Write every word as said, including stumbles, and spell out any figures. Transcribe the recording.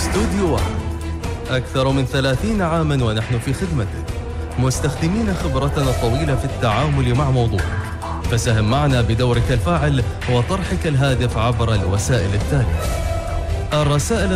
استوديو واحد، أكثر من ثلاثين عاما ونحن في خدمتك، مستخدمين خبرتنا الطويلة في التعامل مع موضوعك. فساهم معنا بدورك الفاعل وطرحك الهادف عبر الوسائل التالية: الرسائل